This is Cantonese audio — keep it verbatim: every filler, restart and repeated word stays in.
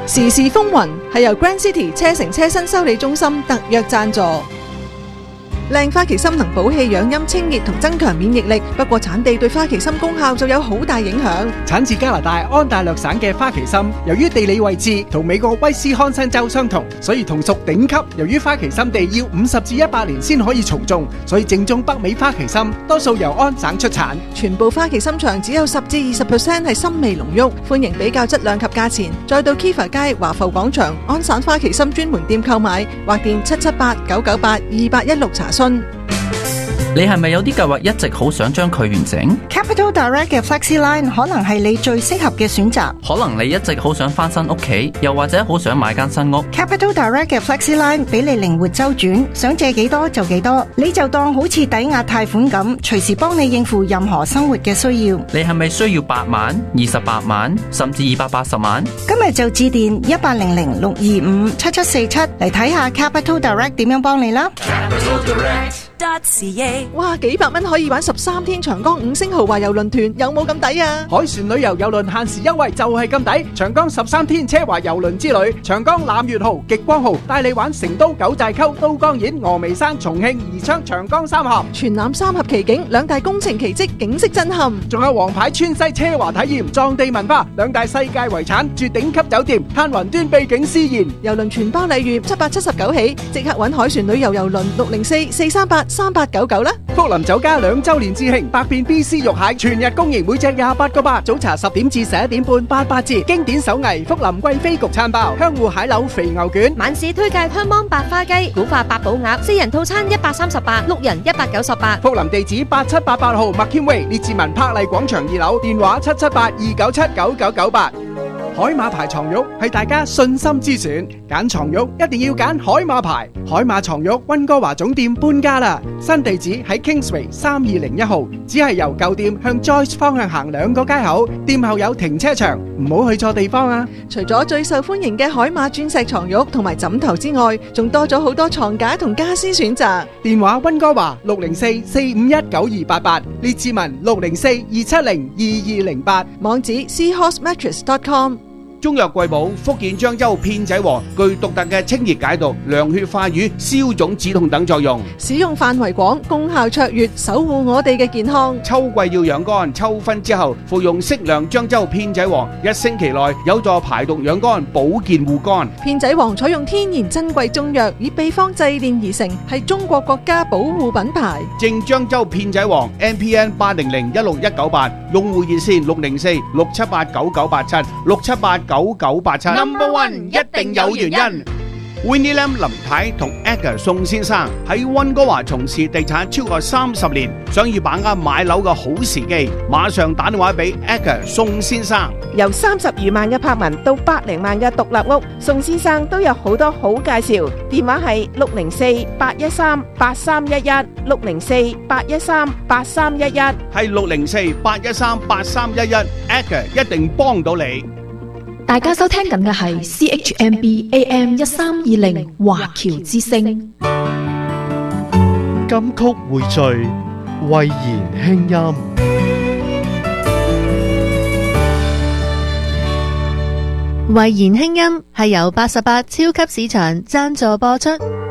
時事風雲係由 Grand City 車城車身修理中心特約贊助。靚花旗參能補氣養陰清熱同增強免疫力，不過產地對花旗參功效就有好大影響。 產自加拿大安大略省嘅花旗參，由於地理位置同美國威斯康辛州相同，所以同屬頂級。由於花旗參地要五十至一百年先可以重種，所以正宗北美花旗參多數由安省出產。 全部花旗參場只有十至二十 percent 係參味濃郁，歡迎比較質量及價錢。再到 Kiva 街華埠廣場安省花旗參專門店購買，或電七七八九九八二八一六查詢。 你係咪有啲計劃一直好想將佢完成？ Capital Direct 嘅 FlexiLine 可能係你最適合嘅選擇。 可能你一直好想翻新屋企，又或者好想買間新屋。 Capital Direct 嘅 FlexiLine 俾你靈活周轉，想借幾多就幾多，你就當好似抵押貸款咁，隨時幫你應付任何生活嘅需要。 你係咪需要八萬、二十八萬，甚至二百八十萬？ 今日就致電一八零零六二五七七四七嚟睇下 Capital Direct 點樣幫你啦。 哇，幾百蚊可以玩十三天長江五星豪華郵輪團，有冇咁抵啊？ 海船旅遊郵輪限時優惠就係咁抵，長江十三天奢華郵輪之旅，長江攬月號、極光號帶你玩成都九寨溝、都江堰、峨眉山、重慶、宜昌、長江三峽， 全攬三峽奇景，兩大工程奇蹟，景色震撼。 仲有皇牌川西奢華體驗、藏地文化，兩大世界遺產，絕頂級酒店，嘆雲端秘境詩宴， 郵輪全包禮遇七百七十九起，即刻搵海船旅遊郵輪六零四四三八三八九九啦！ 福林酒家兩周年致慶，百變 B C 肉蟹全日供應，每隻廿八個八。早茶十點至十一點半，八八折。經典手藝福林貴妃焗餐包、香芋蟹柳肥牛卷。 晚市推介香芒白花雞、古法八寶鴨，四人套餐一百三十八，六人一百九十八。 福林地址八七八八號麥謙威列治文柏麗廣場二樓，電話七七八二九七九九九八。海馬牌床褥係大家信心之選，揀床褥一定要揀海馬牌。海馬床褥溫哥華總店搬家啦，新地址喺 Kingsway 三二零一號，只係由舊店向 Joyce 方向行兩個街口，店後有停車場，唔好去錯地方啊！ 除咗最受歡迎嘅海馬鑽石床褥同埋枕頭之外，仲多咗好多床架同家私選擇。 電話溫哥華六零四四五一九二八八，列治文六零四二七零二二零八， 網址 seahorse mattress dot com。 中藥貴寶福建漳州片仔癀具獨特嘅清熱解毒、涼血化瘀、消腫止痛等作用， 使用範圍廣，功效卓越，守護我哋嘅健康。 秋季要養肝，秋分之後服用適量漳州片仔癀，一星期內有助排毒養肝、保健護肝。 片仔癀採用天然珍貴中藥，以秘方製煉而成，係中國國家保護品牌。 正漳州片仔癀 M P N 八零零一六一九八，用戶熱線六零四六七八九九八七六七八九九八七。 Number one 一定有原因。 Winnie Lam 林太同 Edgar 宋先生喺溫哥華從事地產超過三十年，想要把握買樓嘅好時機，馬上打電話俾 Edgar 宋先生。 由三十餘萬嘅柏文到百零萬嘅獨立屋，宋先生都有好多好介紹。電話係六零四八一三八三一一，六零四八一三八三一一， 係六零四八一三八三一一 ，Edgar 一定幫到你。 大家收聽緊嘅係 C H M B A M 一三二零華僑之聲。 金曲匯聚，慧言輕音。 慧言輕音係由八十八超級市場贊助播出。